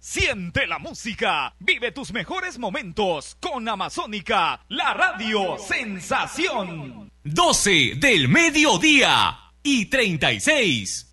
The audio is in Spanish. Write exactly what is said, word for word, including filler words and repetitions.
Siente la música, vive tus mejores momentos con Amazónica, la radio sensación. doce del mediodía y treinta y seis.